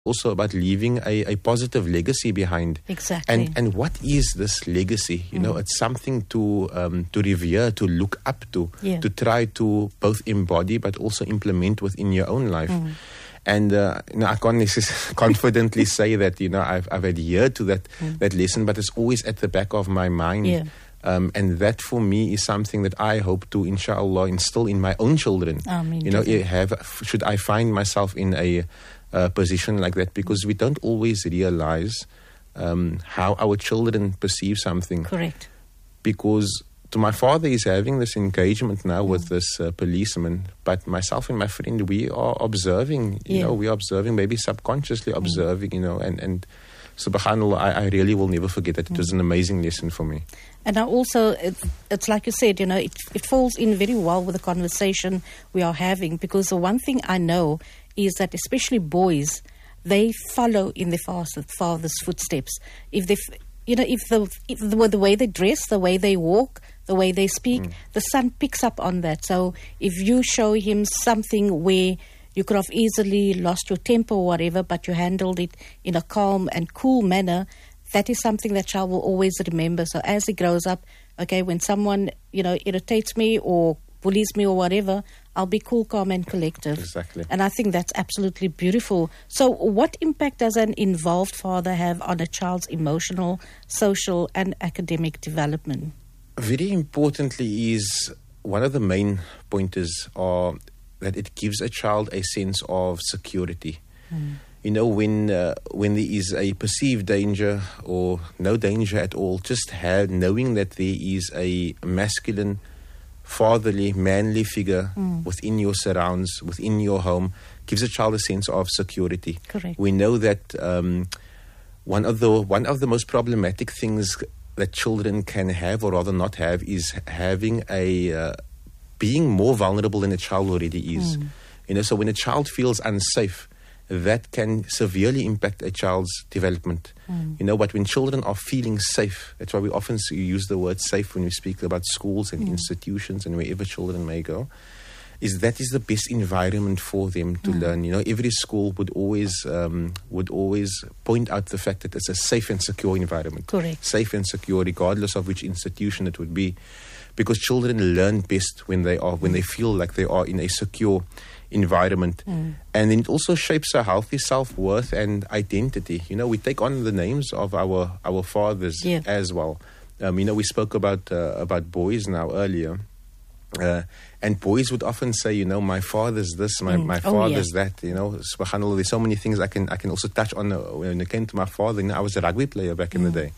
also about leaving a positive legacy behind. Exactly. And what is this legacy? You know, it's something to revere, to look up to try to both embody but also implement within your own life. And I can't necessarily confidently say that I've adhered to that lesson, but it's always at the back of my mind. Yeah. And that for me is something that I hope to, inshallah, instill in my own children. Should I find myself in a position like that, because we don't always realize how our children perceive something. Correct. Because to my father, he's having this engagement now with this policeman, but myself and my friend, we are observing, we are observing, maybe subconsciously observing, and subhanAllah, I really will never forget that. It was an amazing lesson for me. And I also, it's like you said, it falls in very well with the conversation we are having, because the one thing I know is that especially boys, they follow in their father's footsteps. If the way they dress, the way they walk, the way they speak, the son picks up on that. So if you show him something where you could have easily lost your temper or whatever, but you handled it in a calm and cool manner, that is something that child will always remember. So as he grows up, okay, when someone, irritates me or bullies me or whatever, I'll be cool, calm and collective. Exactly. And I think that's absolutely beautiful. So what impact does an involved father have on a child's emotional, social and academic development? Very importantly is, one of the main pointers are that it gives a child a sense of security. When there is a perceived danger or no danger at all, just knowing that there is a masculine, fatherly, manly figure within your surrounds, within your home, gives a child a sense of security. Correct. We know that one of the most problematic things that children can have, or rather not have, is having being more vulnerable than a child already is. So when a child feels unsafe, that can severely impact a child's development. But when children are feeling safe, that's why we often use the word safe when we speak about schools and institutions and wherever children may go, that is the best environment for them to learn. Every school would always point out the fact that it's a safe and secure environment. Correct. Safe and secure, regardless of which institution it would be, because children learn best when they feel like they are in a secure environment. And then it also shapes a healthy self-worth and identity. We take on the names of our fathers as well. We spoke about boys now earlier. And boys would often say, my father's this, my father's that. Subhanallah, there's so many things I can also touch on. When it came to my father, I was a rugby player back in the day.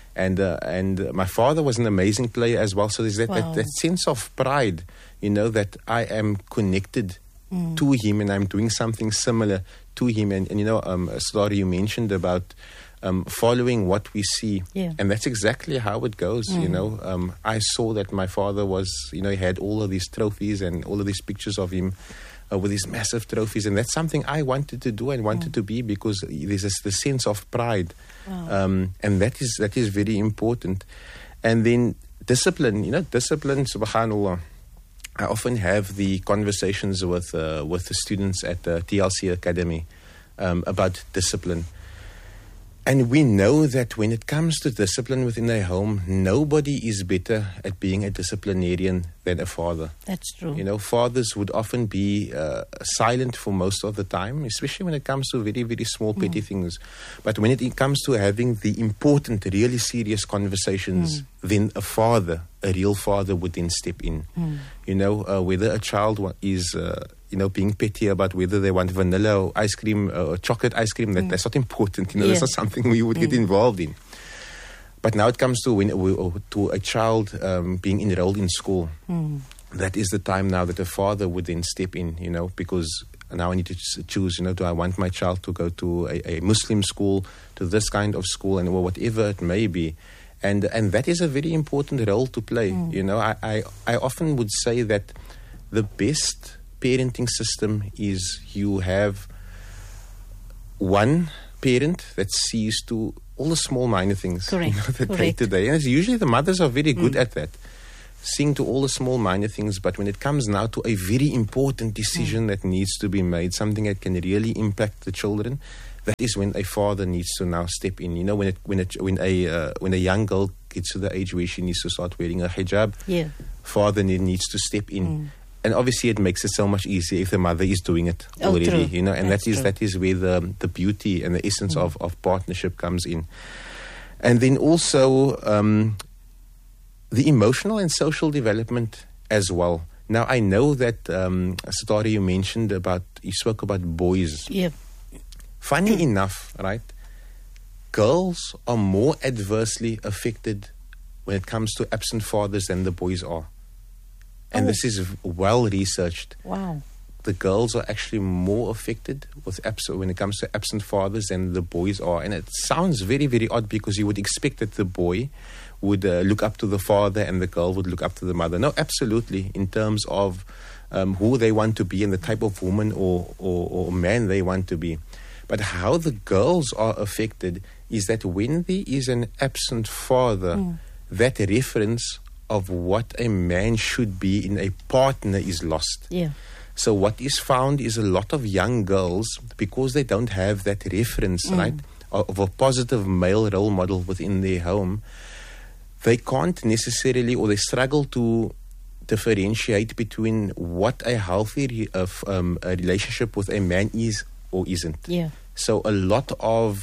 And my father was an amazing player as well. So there's that sense of pride, that I am connected to him and I'm doing something similar to him. And a story you mentioned about following what we see. Yeah. And that's exactly how it goes, I saw that my father was, he had all of these trophies and all of these pictures of him with these massive trophies. And that's something I wanted to do and wanted to be, because there's the sense of pride. Wow. And that is very important. And then discipline, discipline, subhanallah. I often have the conversations with the students at the TLC Academy about discipline. And we know that when it comes to discipline within a home, nobody is better at being a disciplinarian than a father. That's true. Fathers would often be silent for most of the time, especially when it comes to very, very small, petty things. But when it comes to having the important, really serious conversations, then a real father would then step in. Whether a child is being petty about whether they want vanilla or ice cream or chocolate ice cream, that's not important. That's not something we would get involved in. But now it comes to a child being enrolled in school. That is the time now that a father would then step in, because now I need to choose, do I want my child to go to a Muslim school, to this kind of school, and whatever it may be. And that is a very important role to play. I often would say that the best parenting system is you have one parent that sees to all the small minor things. Correct. Day to day. And it's usually the mothers are very good at that, seeing to all the small minor things. But when it comes now to a very important decision that needs to be made, something that can really impact the children, that is when a father needs to now step in. You know, when a young girl gets to the age where she needs to start wearing a hijab, father needs to step in. And obviously it makes it so much easier if the mother is doing it already, true. you know, and That's that is where the beauty and the essence of partnership comes in. And then also the emotional and social development as well. Now, I know that, Satari, you spoke about boys. Yeah. Funny enough, right, girls are more adversely affected when it comes to absent fathers than the boys are. And this is well researched. Wow. The girls are actually more affected when it comes to absent fathers than the boys are. And it sounds very, very odd because you would expect that the boy would look up to the father and the girl would look up to the mother. No, absolutely. In terms of who they want to be and the type of woman or man they want to be. But how the girls are affected is that when there is an absent father, that reference of what a man should be in a partner is lost. Yeah. So what is found is a lot of young girls, because they don't have that reference, right, of a positive male role model within their home, they can't necessarily, or they struggle to differentiate between what a healthy a relationship with a man is or isn't. Yeah. So a lot of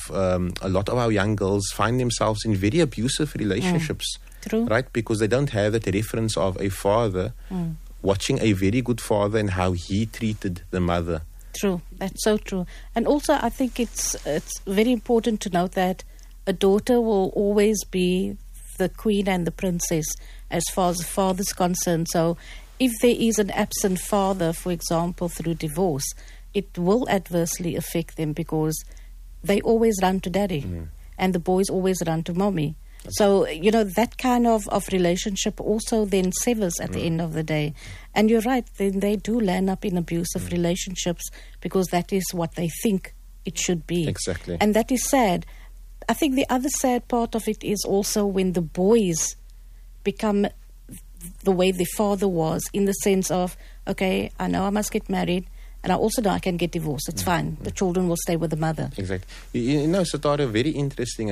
our young girls find themselves in very abusive relationships. True. Right? Because they don't have that reference of a father watching a very good father and how he treated the mother. True. That's so true. And also, I think it's very important to note that a daughter will always be the queen and the princess as far as the father's concerned. So if there is an absent father, for example, through divorce, it will adversely affect them because they always run to daddy and the boys always run to mommy. So, you know, that kind of relationship also then severs at the end of the day. And you're right, then they do land up in abusive relationships because that is what they think it should be. Exactly. And that is sad. I think the other sad part of it is also when the boys become the way the father was, in the sense of, okay, I know I must get married, and I also know I can get divorced. It's fine. The children will stay with the mother. Exactly. You know, Satara, very interesting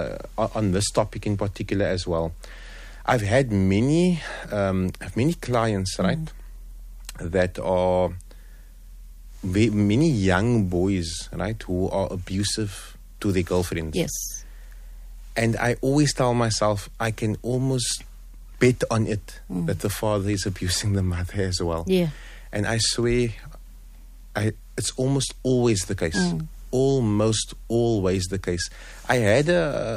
on this topic in particular as well. I've had many clients, right, that are many young boys, right, who are abusive to their girlfriends. Yes. And I always tell myself, I can almost bet on it that the father is abusing the mother as well. Yeah. And I swear, it's almost always the case. Almost always the case. I had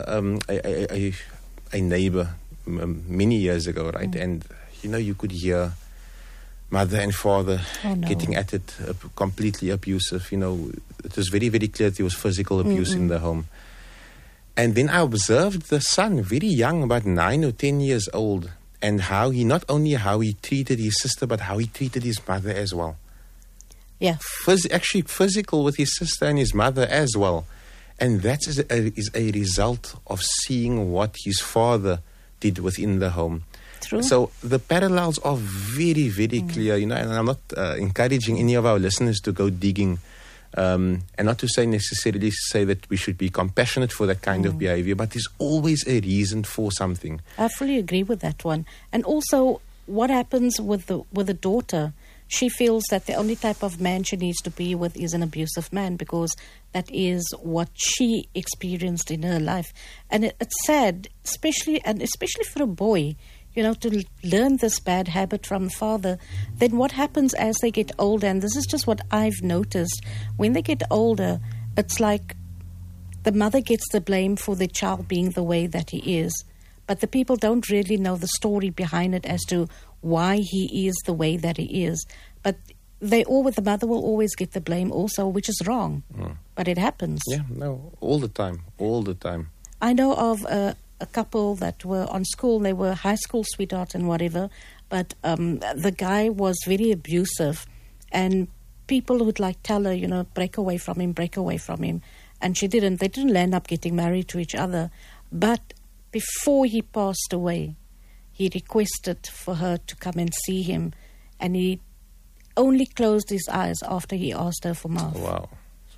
a neighbor many years ago, right? And, you know, you could hear mother and father getting at it, completely abusive. You know, it was very, very clear there was physical abuse in the home. And then I observed the son, very young, about 9 or 10 years old, and how he, not only how he treated his sister, but how he treated his mother as well. Yeah. Actually physical with his sister and his mother as well. And that is a result of seeing what his father did within the home. True. So the parallels are very, very clear, you know, and I'm not encouraging any of our listeners to go digging, and not to necessarily say that we should be compassionate for that kind of behavior, but there's always a reason for something. I fully agree with that one. And also, what happens with the daughter? She feels that the only type of man she needs to be with is an abusive man, because that is what she experienced in her life. And it's sad, especially for a boy, you know, to learn this bad habit from the father. Then what happens as they get older, and this is just what I've noticed, when they get older, it's like the mother gets the blame for the child being the way that he is. But the people don't really know the story behind it as to why he is the way that he is. But the mother will always get the blame also, which is wrong. But it happens. Yeah, no, all the time. I know of a couple that were on school. They were high school sweethearts and whatever. But the guy was very abusive. And people would tell her, you know, break away from him. And she didn't. They didn't end up getting married to each other. But before he passed away, he requested for her to come and see him, and he only closed his eyes after he asked her for mouth.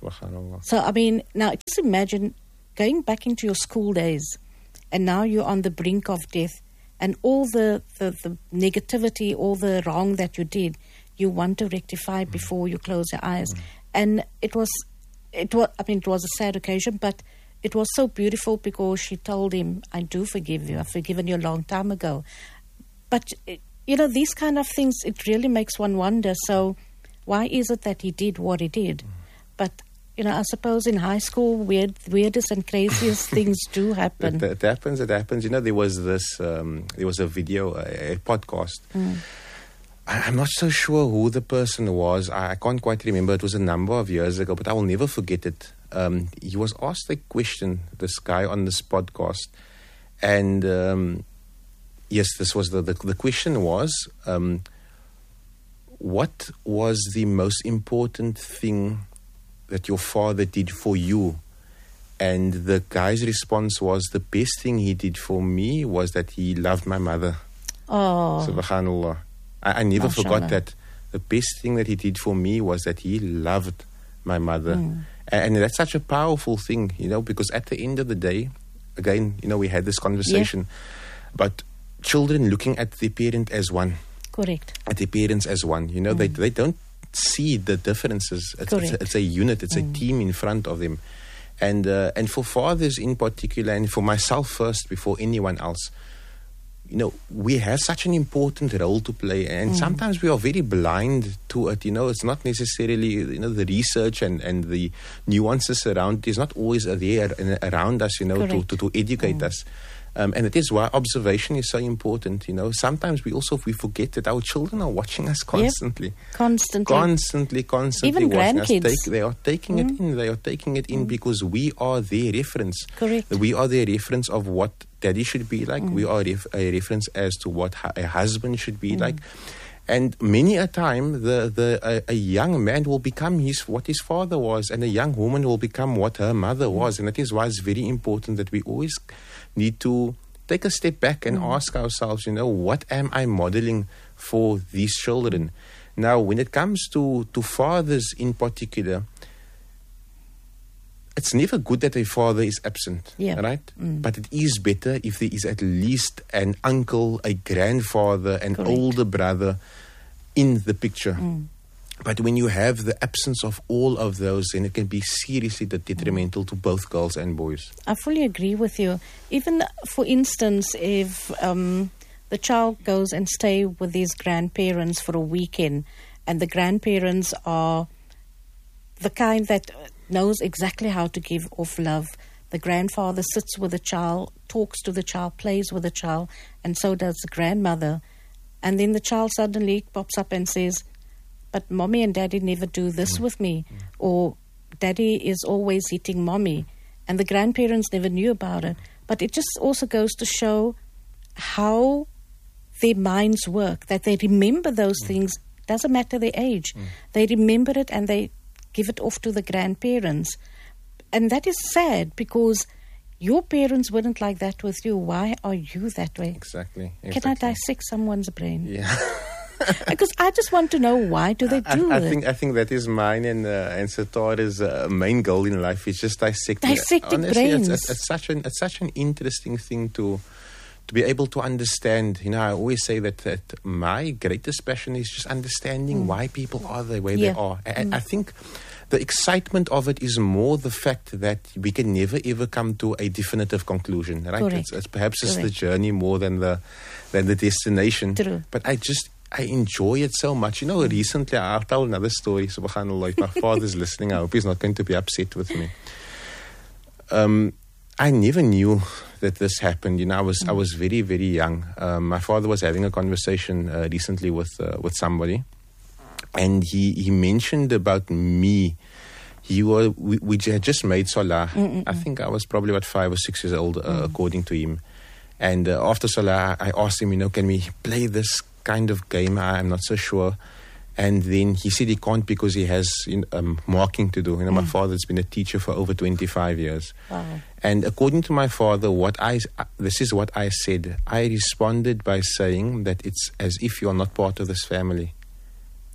Subhanallah. So, I mean, now just imagine going back into your school days and now you're on the brink of death and all the negativity, all the wrong that you did, you want to rectify before you close your eyes. And it was a sad occasion, but it was so beautiful because she told him, I do forgive you. I've forgiven you a long time ago. But, these kind of things, it really makes one wonder. So why is it that he did what he did? But, I suppose in high school, weirdest and craziest things do happen. It happens. There was a video, a podcast. I'm not so sure who the person was. I can't quite remember. It was a number of years ago, but I will never forget it. He was asked a question, this guy on this podcast. And, yes, this was the question was, what was the most important thing that your father did for you? And the guy's response was, the best thing he did for me was that he loved my mother. Oh. Subhanallah. I never forgot that. The best thing that he did for me was that he loved my mother. And that's such a powerful thing, because at the end of the day, again, we had this conversation, but children looking at their parent as one. Correct. At their parents as one. They don't see the differences. It's a unit. It's a team in front of them. And for fathers in particular, and for myself first before anyone else, we have such an important role to play, and sometimes we are very blind to it. It's not necessarily, the research and the nuances around is not always there around us, to educate us. And it is why observation is so important. Sometimes we forget that our children are watching us constantly. Yep. Constantly Even watching grandkids. us. They are taking it in. They are taking it in because we are their reference. Correct. We are their reference of what daddy should be like. We are a reference as to what a husband should be like. And many a time, a young man will become what his father was, and a young woman will become what her mother was. And that is why it's very important that we always need to take a step back and ask ourselves, what am I modeling for these children? Now, when it comes to fathers in particular, it's never good that a father is absent, right? But it is better if there is at least an uncle, a grandfather, an older brother in the picture. But when you have the absence of all of those, then it can be seriously detrimental to both girls and boys. I fully agree with you. Even, for instance, if the child goes and stay with his grandparents for a weekend, and the grandparents are the kind that knows exactly how to give off love. The grandfather sits with the child, talks to the child, plays with the child, and so does the grandmother. And then the child suddenly pops up and says, but mommy and daddy never do this with me. Or daddy is always hitting mommy. And the grandparents never knew about it. But it just also goes to show how their minds work, that they remember those things. Doesn't matter their age. They remember it and they give it off to the grandparents. And that is sad because your parents weren't like that with you. Why are you that way? Exactly. Can I dissect someone's brain? Yeah. Because I just want to know, why do they do it? I think that is mine and Satara's main goal in life is just dissecting brains. It's such an interesting thing to be able to understand. I always say that my greatest passion is just understanding why people are the way they are. I think the excitement of it is more the fact that we can never ever come to a definitive conclusion. Right? It's perhaps it's the journey more than the destination. True. But I enjoy it so much. Recently, I'll tell another story, subhanAllah. If my father's listening, I hope he's not going to be upset with me. I never knew that this happened. I was very, very young. My father was having a conversation recently with somebody, and he mentioned about me. We had just made Salah. I think I was probably about 5 or 6 years old, according to him. And after Salah, I asked him, can we play this kind of game? I'm not so sure. And then he said he can't because he has marking to do. My father's been a teacher for over 25 years. Wow. And according to my father, this is what I said. I responded by saying that it's as if you're not part of this family.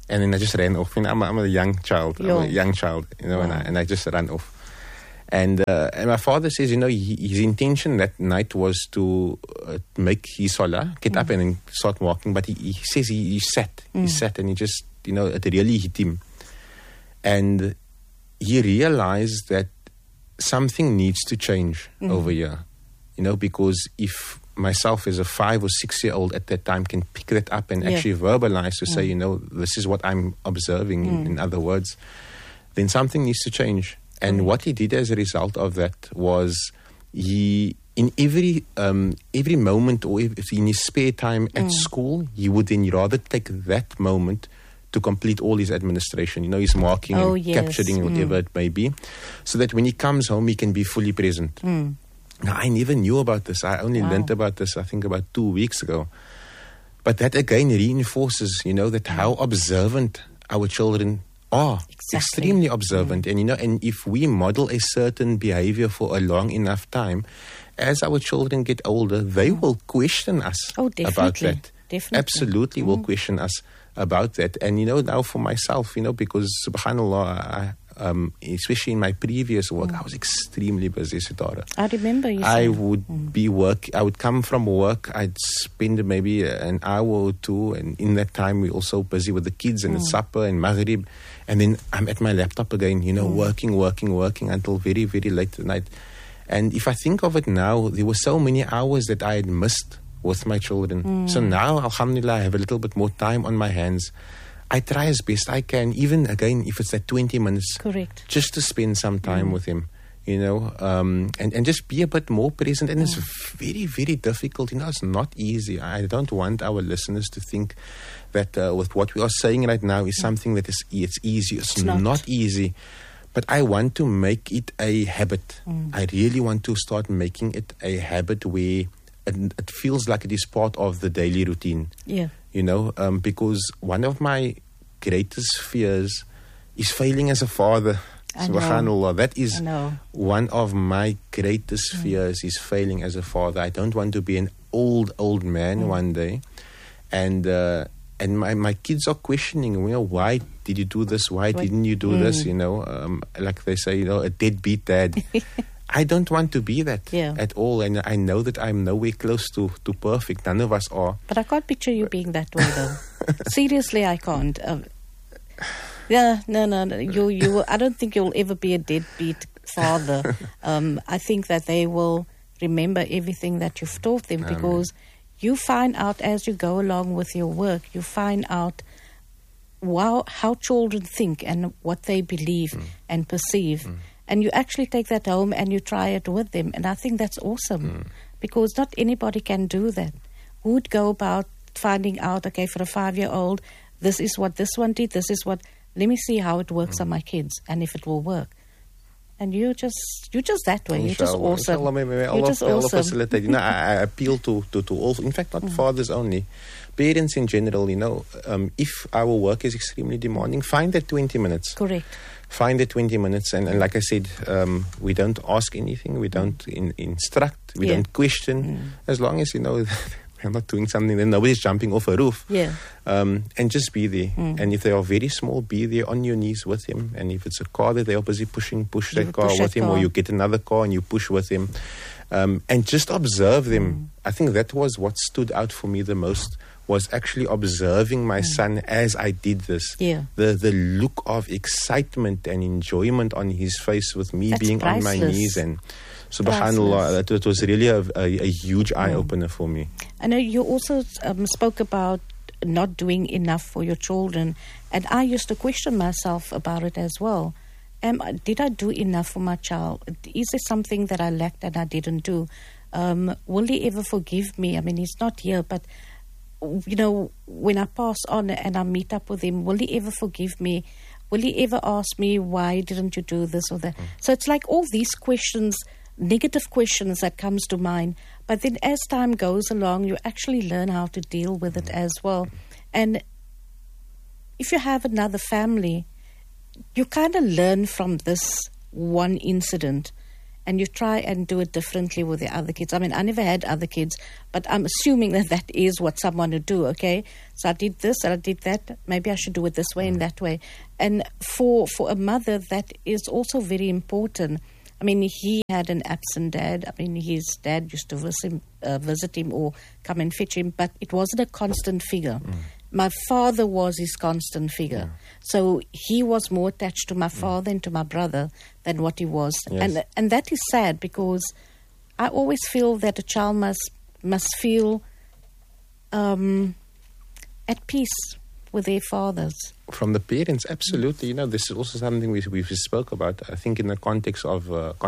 And then I just ran off. I'm a young child. I'm a young child, wow. and I just ran off. And my father says, his intention that night was to make his salah, get up and then start walking. But he says he sat. He sat and he just, it really hit him. And he realized that something needs to change over here. Because if myself as a 5 or 6 year old at that time can pick that up and actually verbalize to say, this is what I'm observing, in other words, then something needs to change. And what he did as a result of that was he, in every moment or in his spare time at school, he would then rather take that moment to complete all his administration, his marking and capturing, whatever it may be, so that when he comes home, he can be fully present. Now, I never knew about this. I only learned about this, I think, about 2 weeks ago. But that again reinforces, that how observant our children are. Exactly. Extremely observant. And, and if we model a certain behavior for a long enough time, as our children get older, they will question us about that. Definitely. Absolutely will question us about that. And, now for myself, because subhanAllah, especially in my previous work, I was extremely busy, Sitara. I remember you I would I would come from work, I'd spend maybe an hour or two, and in that time we're also busy with the kids and the supper and Maghrib, and then I'm at my laptop again, working until very, very late at night. And if I think of it now, there were so many hours that I had missed with my children. So now, alhamdulillah, I have a little bit more time on my hands. I try as best I can, even again, if it's that 20 minutes. Correct. Just to spend some time with him, and just be a bit more present. And it's very, very difficult. It's not easy. I don't want our listeners to think that with what we are saying right now is something that it's easy. It's not easy. But I want to make it a habit. I really want to start making it a habit where it feels like it is part of the daily routine. Yeah. Because one of my greatest fears is failing as a father. Subhanallah. That is one of my greatest fears, is failing as a father. I don't want to be an old man one day. And my kids are questioning, why did you do this? Why didn't you do this? Like they say, a deadbeat dad. I don't want to be that at all, and I know that I'm nowhere close to perfect. None of us are. But I can't picture you being that way, though. Seriously, I can't. No. You. I don't think you'll ever be a deadbeat father. I think that they will remember everything that you've taught them, because you find out as you go along with your work. You find out how children think and what they believe and perceive. And you actually take that home and you try it with them. And I think that's awesome, because not anybody can do that. Who would go about finding out, okay, for a 5-year-old, this is what this one did, this is what, let me see how it works on my kids and if it will work. And you're just that way. You're just awesome. You're just awesome. Facilitate. I appeal to all, in fact, not fathers only, parents in general. If our work is extremely demanding, find that 20 minutes. Correct. Find the 20 minutes, and like I said, we don't ask anything, we don't instruct, we don't question. As long as we're not doing something, then nobody's jumping off a roof. And just be there. And if they are very small, be there on your knees with him. And if it's a car that they are busy pushing, push that car with him, or you get another car and you push with him. And just observe them. I think that was what stood out for me the most, was actually observing my son as I did this. The look of excitement and enjoyment on his face with me being priceless. On my knees, and subhanallah, it was really a huge eye-opener for me. I know you also spoke about not doing enough for your children, and I used to question myself about it as well. Did I do enough for my child? Is there something that I lacked and I didn't do? Will he ever forgive me? I mean, he's not here, but when I pass on and I meet up with him, will he ever forgive me? Will he ever ask me, why didn't you do this or that? So it's like all these questions, negative questions that comes to mind. But then as time goes along, you actually learn how to deal with it as well. And if you have another family, you kind of learn from this one incident. and you try and do it differently with the other kids. I mean, I never had other kids, but I'm assuming that is what someone would do, okay? So I did this and I did that. Maybe I should do it this way and that way. And for a mother, that is also very important. I mean, he had an absent dad. I mean, his dad used to visit him or come and fetch him, but it wasn't a constant figure. My father was his constant figure. So he was more attached to my father and to my brother than what he was. Yes. And that is sad, because I always feel that a child must feel at peace with their fathers. From the parents, absolutely. You know, this is also something we spoke about. I think in the context of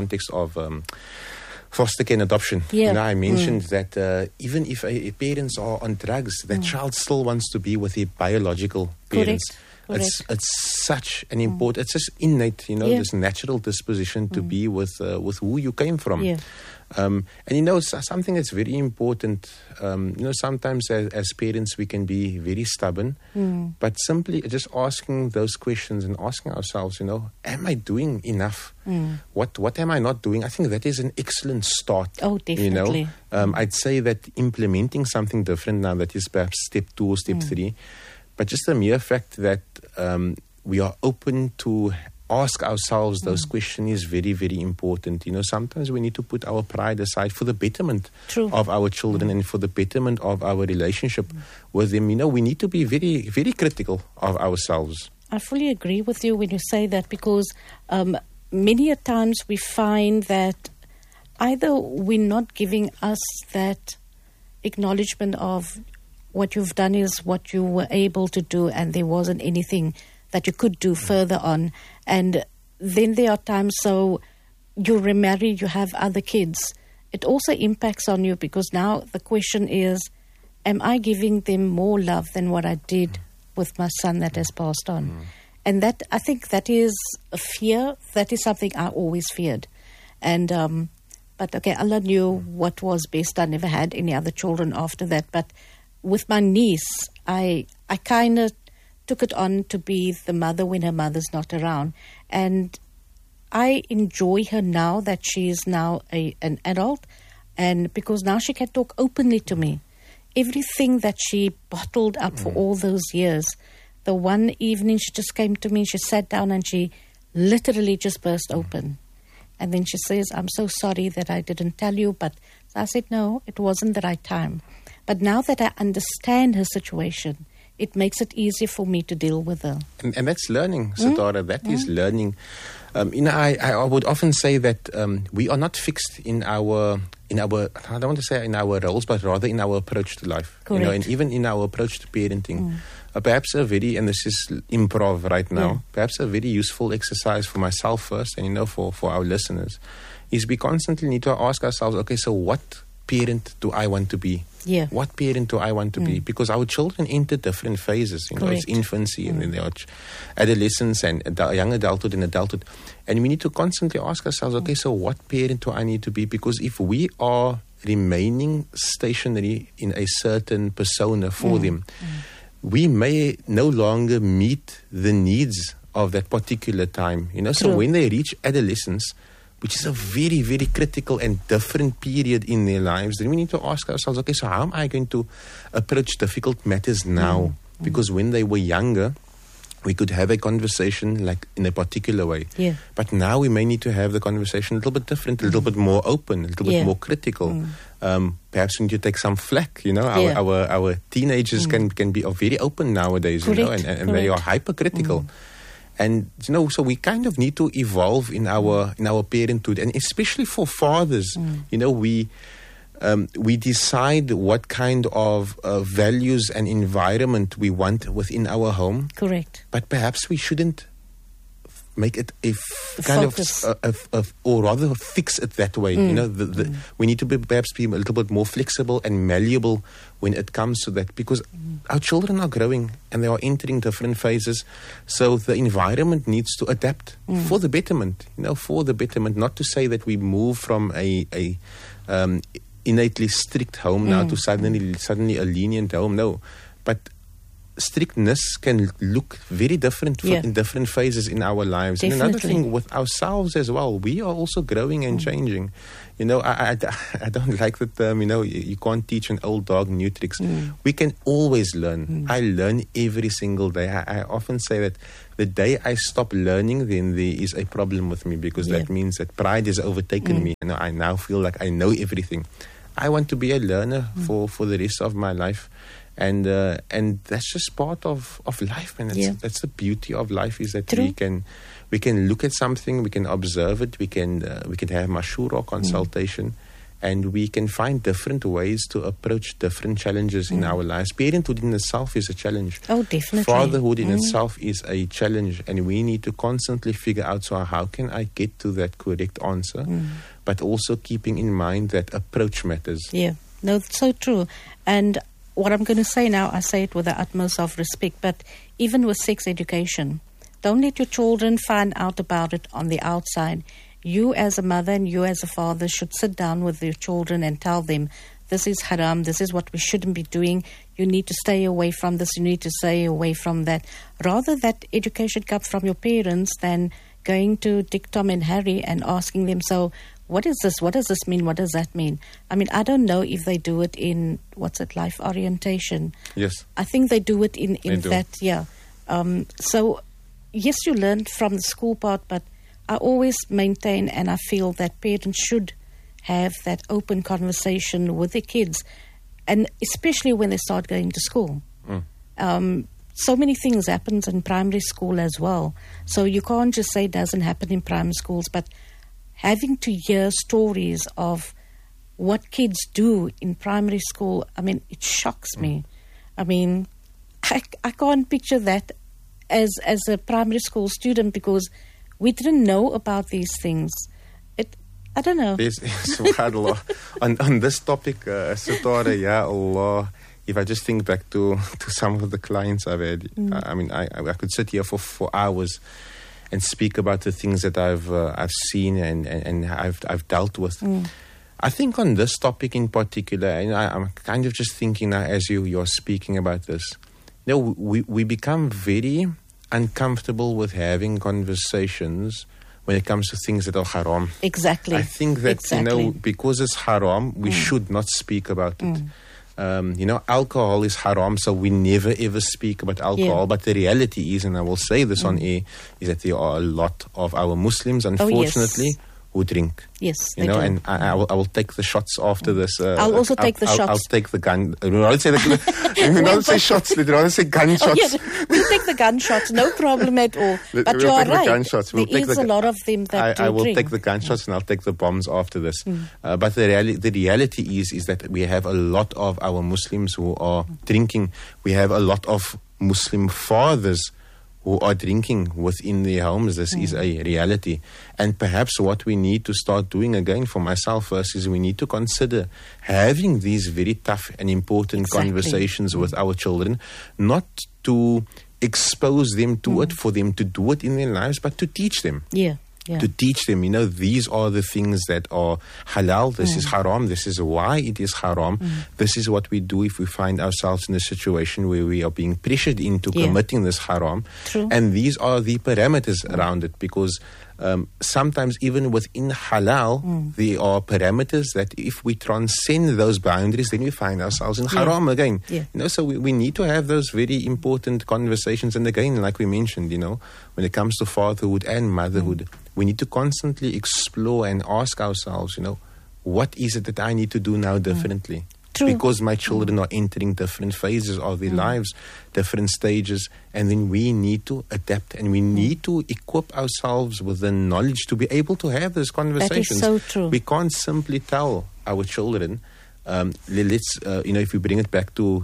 foster care and adoption. Yeah. You know, I mentioned that even if parents are on drugs, that child still wants to be with their biological parents. Correct. It's such an important. It's just innate, you know, this natural disposition to be with who you came from. Yeah. And you know, something that's very important. You know, sometimes as parents we can be very stubborn, but simply just asking those questions and asking ourselves, you know, am I doing enough? What am I not doing? I think that is an excellent start. Oh, definitely. You know, I'd say that implementing something different now, that is perhaps step 2 or step 3, but just the mere fact that we are open to ask ourselves those questions is very, very important. You know, sometimes we need to put our pride aside for the betterment of our children and for the betterment of our relationship with them. You know, we need to be very, very critical of ourselves. I fully agree with you when you say that, because many a times we find that either we're not giving us that acknowledgement of what you've done is what you were able to do, and there wasn't anything that you could do further on. And then there are times, so you remarry, you have other kids. It also impacts on you, because now the question is, am I giving them more love than what I did with my son that has passed on? And that, I think that is a fear. That is something I always feared. And but okay, Allah knew what was best. I never had any other children after that. But with my niece, I kind of took it on to be the mother when her mother's not around. And I enjoy her now that she is now an adult, and because now she can talk openly to me. Everything that she bottled up for all those years, the one evening she just came to me, she sat down and she literally just burst open. And then she says, I'm so sorry that I didn't tell you. But I said, no, it wasn't the right time. But now that I understand her situation, it makes it easier for me to deal with her. And that's learning, Sittara. That is learning. You know, I would often say that we are not fixed in our I don't want to say in our roles, but rather in our approach to life. Correct. You know, and even in our approach to parenting. Perhaps a very, and this is improv right now, perhaps a very useful exercise for myself first, and you know, for our listeners, is we constantly need to ask ourselves, okay, so what parent do I want to be? Yeah. What parent do I want to be? Because our children enter different phases. You know, it's infancy and then they are adolescence and young adulthood and adulthood. And we need to constantly ask ourselves, okay, so what parent do I need to be? Because if we are remaining stationary in a certain persona for them, we may no longer meet the needs of that particular time. You know, so when they reach adolescence, which is a very, very critical and different period in their lives, then we need to ask ourselves, okay, so how am I going to approach difficult matters now? Because when they were younger, we could have a conversation like in a particular way. Yeah. But now we may need to have the conversation a little bit different, a little bit more open, a little bit more critical. Perhaps we need to take some flack, you know. Our teenagers can be very open nowadays, you know, and they are hypercritical. And you know, so we kind of need to evolve in our parenthood, and especially for fathers, you know, we decide what kind of values and environment we want within our home. Correct. But perhaps we shouldn't make it a kind of or rather fix it that way. You know, we need to perhaps be a little bit more flexible and malleable when it comes to that, because our children are growing and they are entering different phases. So the environment needs to adapt for the betterment. You know, for the betterment. Not to say that we move from a innately strict home now to suddenly a lenient home. No, but strictness can look very different in different phases in our lives. Definitely. And another thing with ourselves as well, we are also growing and changing. You know, I don't like the term, you know, you can't teach an old dog new tricks. We can always learn. I learn every single day. I often say that the day I stop learning, then there is a problem with me, because that means that pride has overtaken me. You know, I now feel like I know everything. I want to be a learner for the rest of my life. And that's just part of life, man. That's the beauty of life, is that we can look at something, we can observe it, we can have mashura consultation, and we can find different ways to approach different challenges in our lives. Parenthood in itself is a challenge. Oh, definitely. Fatherhood in itself is a challenge, and we need to constantly figure out, so how can I get to that correct answer, but also keeping in mind that approach matters. Yeah, no, it's so true. And what I'm going to say now, I say it with the utmost of respect, but even with sex education, don't let your children find out about it on the outside. You as a mother and you as a father should sit down with your children and tell them, this is haram, this is what we shouldn't be doing, you need to stay away from this, you need to stay away from that. Rather that education comes from your parents than going to Dick, Tom and Harry and asking them, so what is this? What does this mean? What does that mean? I mean, I don't know if they do it in, life orientation. Yes. I think they do it in that, so, yes, you learn from the school part, but I always maintain and I feel that parents should have that open conversation with their kids, and especially when they start going to school. So many things happen in primary school as well. So you can't just say it doesn't happen in primary schools, but having to hear stories of what kids do in primary school, I mean, it shocks me. I mean, I can't picture that as a primary school student, because we didn't know about these things. I don't know. SubhanAllah. on this topic, Sitara, Ya Allah, if I just think back to some of the clients I've had, I mean, I could sit here for hours and speak about the things that I've seen and I've dealt with. I think on this topic in particular, and I'm kind of just thinking now as you're speaking about this, you know, we become very uncomfortable with having conversations when it comes to things that are haram. Exactly. I think that, you know, because it's haram, we should not speak about it. You know, alcohol is haram, so we never ever speak about alcohol. But the reality is, and I will say this on air, is that there are a lot of our Muslims, unfortunately, who drink. Yes, you know, and I will take the shots after this. I'll also take the shots. I'll take the gun. Don't say shots. Rather say gunshots. We'll take the gunshots. No problem at all. But we'll you are take right. The gunshots. There is a lot of them that I will drink. take the gunshots and I'll take the bombs after this. But the reality is that we have a lot of our Muslims who are drinking. We have a lot of Muslim fathers who are drinking within their homes. This is a reality. And perhaps what we need to start doing, again for myself first, is we need to consider having these very tough and important conversations with our children, not to expose them to it, for them to do it in their lives, but to teach them. To teach them, you know, these are the things that are halal, this is haram, this is why it is haram, this is what we do if we find ourselves in a situation where we are being pressured into committing this haram. And these are the parameters around it, because sometimes even within halal, there are parameters that if we transcend those boundaries, then we find ourselves in haram again. You know, so we need to have those very important conversations. And again, like we mentioned, you know, when it comes to fatherhood and motherhood, we need to constantly explore and ask ourselves, you know, what is it that I need to do now differently? Because my children are entering different phases of their lives, different stages, and then we need to adapt and we need to equip ourselves with the knowledge to be able to have those conversations. That is so true. We can't simply tell our children, let's you know, if we bring it back to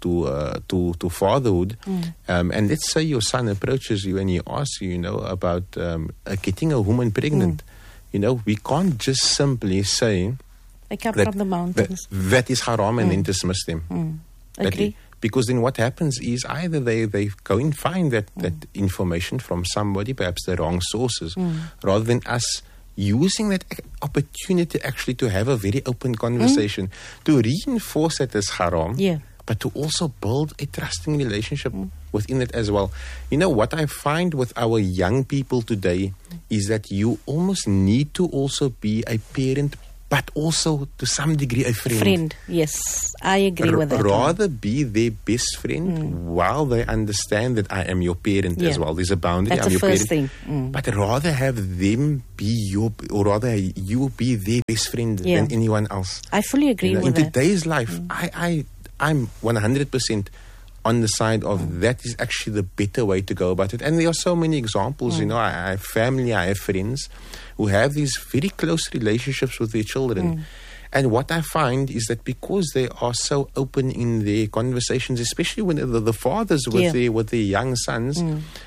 fatherhood, and let's say your son approaches you and he asks you, you know, about getting a woman pregnant. You know, we can't just simply say they come from the mountains. That is haram and then dismiss them. Agree. Because then what happens is either they go and find that information from somebody, perhaps the wrong sources, rather than us using that opportunity actually to have a very open conversation, to reinforce that as haram, but to also build a trusting relationship within it as well. You know, what I find with our young people today is that you almost need to also be a parent, but also to some degree a friend. Yes, I agree with that. Rather be their best friend while they understand that I am your parent as well. There's a boundary. That's I'm the your first parent. thing. But rather have them be your, or rather you be their best friend than anyone else. I fully agree with in that. In today's life, I'm 100% on the side of that is actually the better way to go about it. And there are so many examples. You know, I have family, I have friends who have these very close relationships with their children. And what I find is that because they are so open in their conversations, especially when the fathers with their young sons,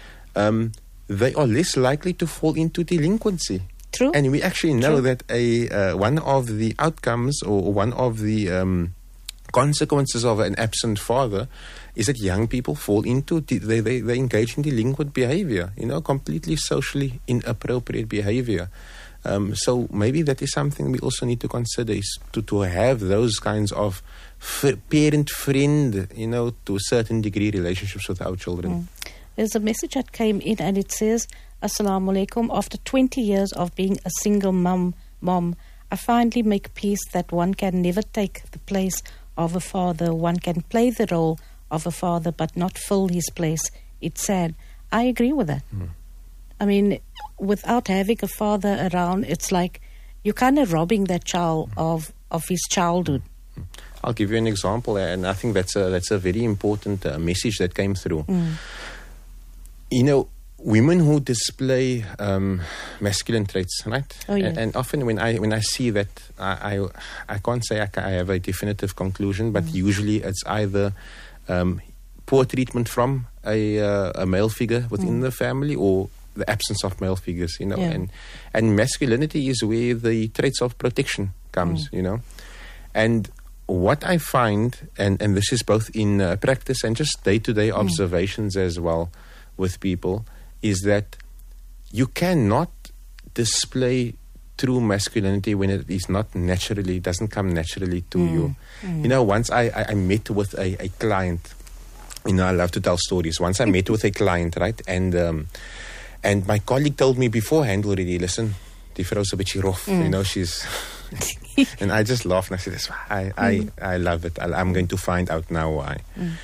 they are less likely to fall into delinquency. True. And we actually know that one of the outcomes or one of the consequences of an absent father is that young people fall into, they engage in delinquent behavior, you know, completely socially inappropriate behavior. So maybe that is something we also need to consider, is to have those kinds of parent-friend, you know, to a certain degree relationships with our children. There's a message that came in and it says, Assalamu alaikum, after 20 years of being a single mom, I finally make peace that one can never take the place of a father. One can play the role of a father but not fill his place. It's sad. I agree with that. I mean, without having a father around, it's like you're kind of robbing that child of his childhood. I'll give you an example, and I think that's a very important message that came through. You know, women who display masculine traits, right? Oh, yeah. And often when I see that, I can't say I have a definitive conclusion, but usually it's either poor treatment from a male figure within the family, or the absence of male figures, you know. And masculinity is where the traits of protection comes, you know. And what I find, and this is both in practice and just day-to-day observations as well with people, is that you cannot display true masculinity when it is not naturally, doesn't come naturally to you. You know, once I met with a client, you know, I love to tell stories. Once I met with a client, right, and my colleague told me beforehand already, listen, die vrou is 'n bietjie rough, you know, she's... And I just laughed and I said, that's why I love it. I'm going to find out now why.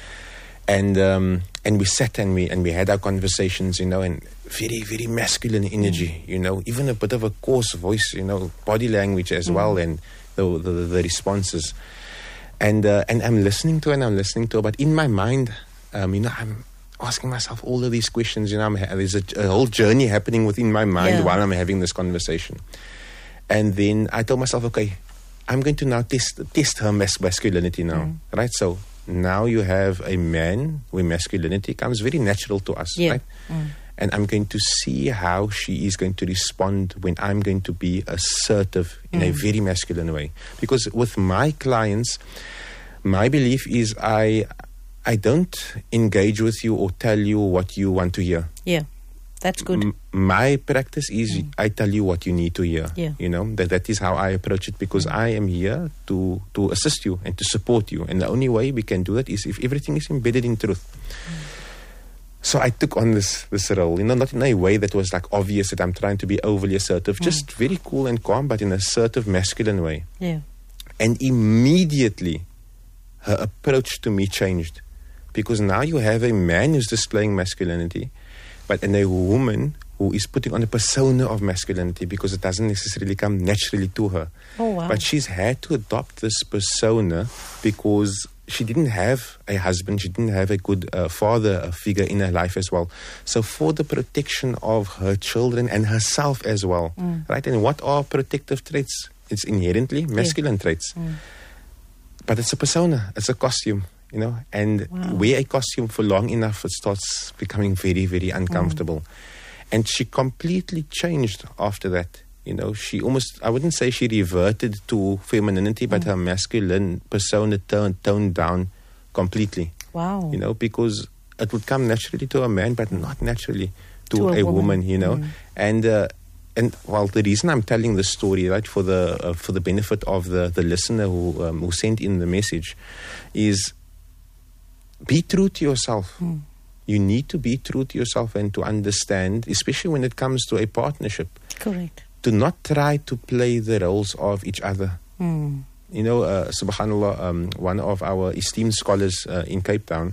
And we sat and we had our conversations, you know, and very, very masculine energy, you know, even a bit of a coarse voice, you know, body language as well, and the responses. And I'm listening to her, but in my mind, you know, I'm asking myself all of these questions, you know, there's a whole journey happening within my mind while I'm having this conversation. And then I told myself, okay, I'm going to now test her masculinity now, right? So now you have a man where masculinity comes very natural to us, right? And I'm going to see how she is going to respond when I'm going to be assertive in a very masculine way. Because with my clients, my belief is I don't engage with you or tell you what you want to hear. Yeah, that's good. My practice is I tell you what you need to hear. Yeah. You know, that is how I approach it, because I am here to assist you and to support you. And the only way we can do that is if everything is embedded in truth. So I took on this role, you know, not in a way that was like obvious that I'm trying to be overly assertive, just very cool and calm, but in an assertive, masculine way. Yeah. And immediately her approach to me changed, because now you have a man who's displaying masculinity, and a woman who is putting on a persona of masculinity, because it doesn't necessarily come naturally to her. Oh, wow. But she's had to adopt this persona because she didn't have a husband, she didn't have a good father figure in her life as well. So for the protection of her children and herself as well, right? And what are protective traits? It's inherently masculine traits. But it's a persona, it's a costume, you know, and wear a costume for long enough, it starts becoming very, very uncomfortable. And she completely changed after that. You know, she almost, I wouldn't say she reverted to femininity, but her masculine persona toned down completely. Wow. You know, because it would come naturally to a man, but not naturally to a woman, you know. And well, the reason I'm telling this story, right, for the benefit of the listener who sent in the message, is be true to yourself. You need to be true to yourself and to understand, especially when it comes to a partnership. Correct. To not try to play the roles of each other. You know, subhanAllah, one of our esteemed scholars in Cape Town,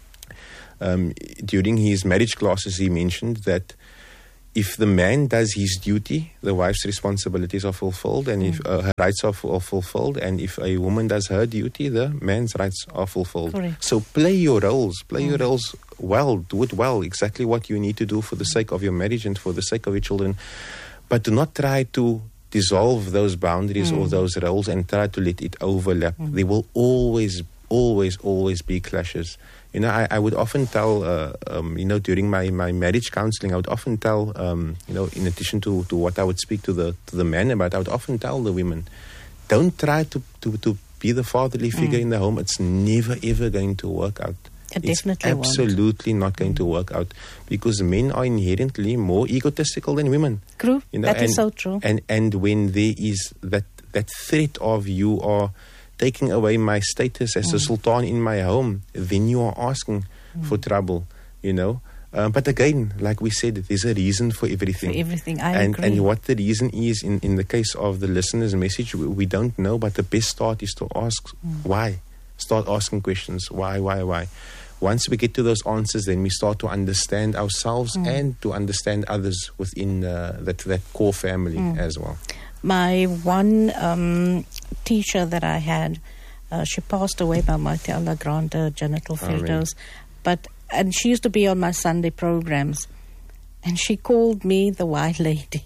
during his marriage classes, he mentioned that if the man does his duty, the wife's responsibilities are fulfilled, and if her rights are fulfilled, and if a woman does her duty, the man's rights are fulfilled. Correct. So play your roles. Play your roles well. Do it well. Exactly what you need to do for the sake of your marriage and for the sake of your children. But do not try to dissolve those boundaries or those roles and try to let it overlap. There will always be clashes. You know, I would often tell, you know, during my marriage counseling, I would often tell, you know, in addition to what I would speak to the men about, I would often tell the women, don't try to be the fatherly figure in the home. It's never, ever going to work out. It's absolutely not going to work out, because men are inherently more egotistical than women. True. You know, that is so true. And when there is that threat of you are taking away my status as a sultan in my home, then you are asking for trouble, you know. But again, like we said, there's a reason for everything. For everything, I agree. And what the reason is, in the case of the listener's message, we don't know, but the best start is to ask why. Start asking questions. Why? Once we get to those answers, then we start to understand ourselves and to understand others within that core family as well. My one teacher that I had, she passed away, by Almighty Allah grant her Jannatul Firdaus, and she used to be on my Sunday programs, and she called me the white lady.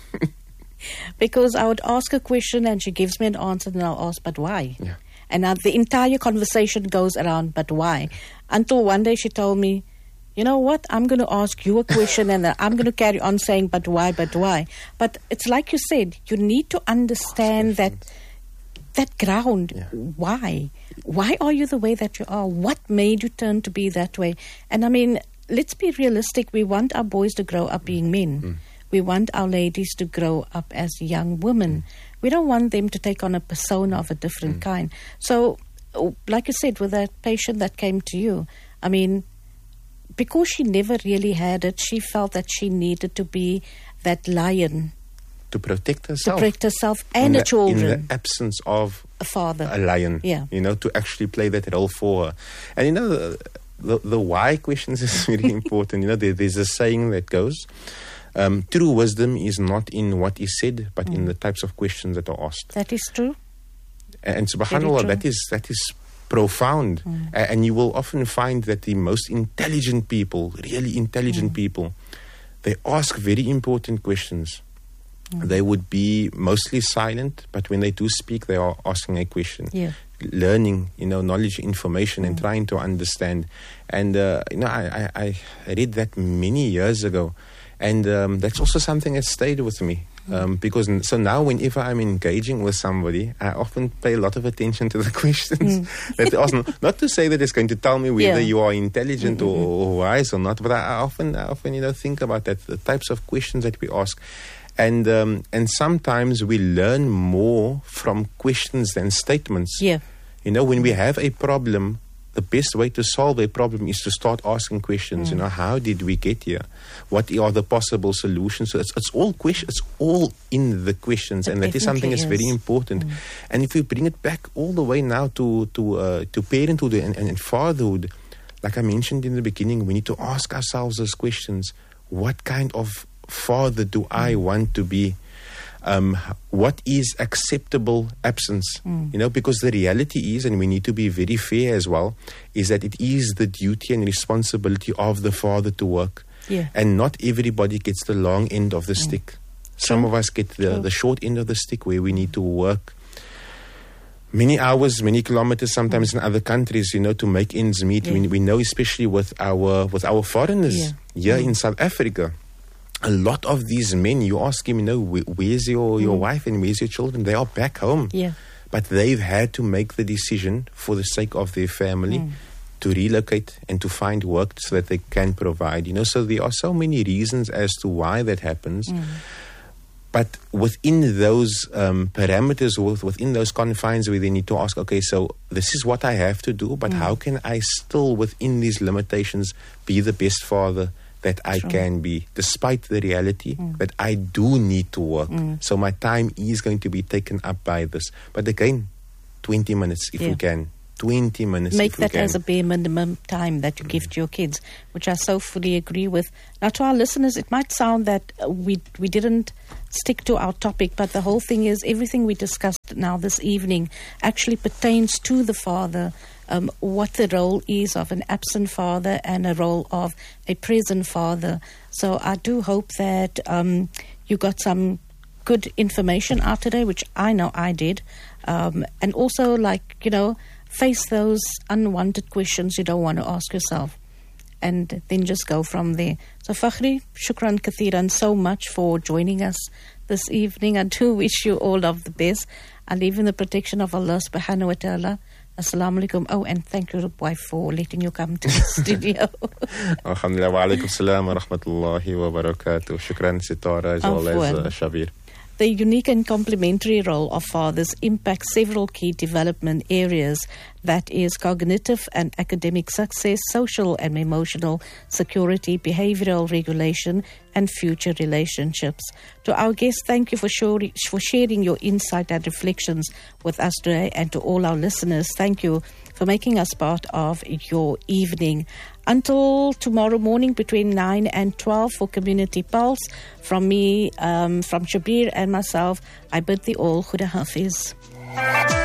Because I would ask a question and she gives me an answer, and I'll ask, but why? Yeah. And the entire conversation goes around, but why? Until one day she told me, you know what, I'm going to ask you a question and I'm going to carry on saying, but why? But it's like you said, you need to understand that ground. Yeah. Why? Why are you the way that you are? What made you turn to be that way? And I mean, let's be realistic. We want our boys to grow up being men. We want our ladies to grow up as young women. We don't want them to take on a persona of a different kind. So, like you said, with that patient that came to you, I mean, because she never really had it, she felt that she needed to be that lion. To protect herself. And the children. In the absence of a father. A lion. Yeah. You know, to actually play that role for her. And you know, the why questions is very important. You know, there's a saying that goes, true wisdom is not in what is said, but in the types of questions that are asked. That is true. And subhanAllah, that is profound. And you will often find that the most intelligent people, really intelligent people, they ask very important questions. They would be mostly silent, but when they do speak, they are asking a question. Yeah. Learning, you know, knowledge, information, and trying to understand. And, you know, I read that many years ago. And that's also something that stayed with me. Because so now whenever I'm engaging with somebody, I often pay a lot of attention to the questions that they ask. Not to say that it's going to tell me whether you are intelligent or wise or not, but I often you know, think about that, the types of questions that we ask. And sometimes we learn more from questions than statements. Yeah. You know, when we have a problem, the best way to solve a problem is to start asking questions. You know, how did we get here? What are the possible solutions? So it's all questions. It's all in the questions, and that is something that's very important. And if we bring it back all the way now to parenthood and fatherhood, like I mentioned in the beginning, we need to ask ourselves those questions. What kind of father do I want to be? What is acceptable absence? You know, because the reality is, and we need to be very fair as well, is that it is the duty and responsibility of the father to work. Yeah. And not everybody gets the long end of the stick. Some of us get the short end of the stick, where we need to work many hours, many kilometers, sometimes in other countries, you know, to make ends meet. Yeah. We know, especially with our foreigners here in South Africa, a lot of these men, you ask him, you know, where's your wife and where's your children? They are back home. Yeah. But they've had to make the decision for the sake of their family to relocate and to find work so that they can provide. You know, so there are so many reasons as to why that happens. But within those parameters, within those confines, we then need to ask, okay, so this is what I have to do, but how can I still, within these limitations, be the best father that I can be, despite the reality that I do need to work. So my time is going to be taken up by this. But again, 20 minutes if you can. 20 minutes. Make that as a bare minimum time that you give to your kids, which I so fully agree with. Now, to our listeners, it might sound that we didn't stick to our topic, but the whole thing is everything we discussed now this evening actually pertains to the father, what the role is of an absent father and a role of a present father. So I do hope that you got some good information out today, which I know I did. And also, face those unwanted questions you don't want to ask yourself, and then just go from there. So Fakhri, shukran kathiran so much for joining us this evening. I do wish you all of the best. I leave in the protection of Allah subhanahu wa ta'ala. Assalamu alaikum. Oh, and thank your wife for letting you come to the studio. Alhamdulillah, wa alaikum salam wa rahmatullahi wa barakatuh. Shukran Sitara as well as Shabir. The unique and complementary role of fathers impacts several key development areas, that is cognitive and academic success, social and emotional security, behavioral regulation, and future relationships. To our guests, thank you for sharing your insight and reflections with us today, and to all our listeners, thank you for making us part of your evening. Until tomorrow morning between 9 and 12 for Community Pulse, from me, from Shabir and myself, I bid thee all Khuda Hafiz.